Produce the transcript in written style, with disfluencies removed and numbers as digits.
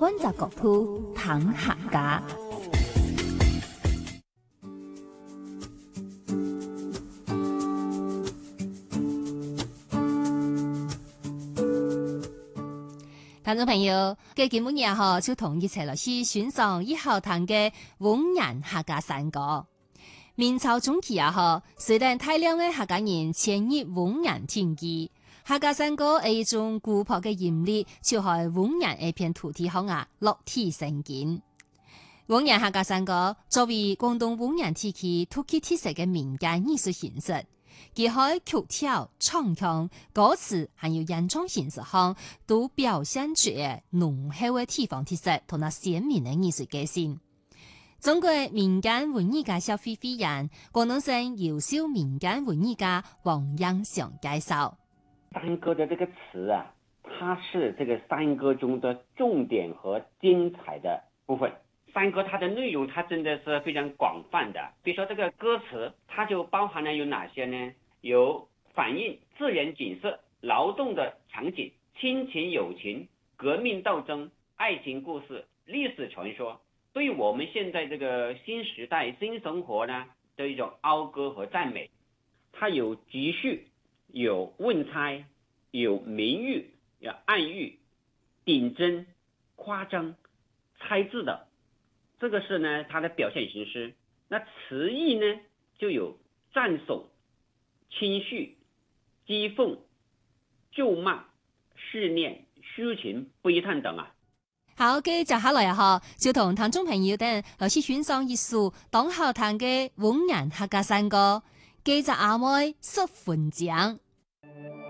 換個角度談客家。聽眾朋友，嘅節目日後就同一齊來去欣賞以後談嘅文人客家山歌。明朝中期後，雖然大量嘅客家人遷入文人定居，客家山歌係一種古樸嘅音律，就係文人一片土地上落地生根。文人客家山歌作為廣東文人地區突起特色嘅民間藝術形式。結合曲調、唱腔、歌詞，還有演唱形式上，都表現出濃厚嘅地方特色同那鮮明嘅藝術個性。中國民間文藝家協會會員、廣東省優秀民間文藝家王央祥介紹： 山歌的這個詞啊，它是這個山歌中的重點和精彩的部分。山歌它的內容，它真的是非常廣泛的。比如說這個歌詞，它就包含了有哪些呢？有反映自然景色、勞動的場景、親情友情、革命鬥爭、愛情故事、歷史傳說，對我們現在這個新時代新生活呢的一種謳歌和讚美。它有記敘，有問猜，有明喻，有暗喻、頂真、誇張、猜字的。這個是呢，它的表現形式。那詞意呢，就有讚頌、輕敘、譏諷、咒罵、試煉、抒情、悲嘆等啊。 好，接下來就同聽眾朋友哋來去欣賞一首當好聽嘅文人客家山歌，記者阿妹說分享。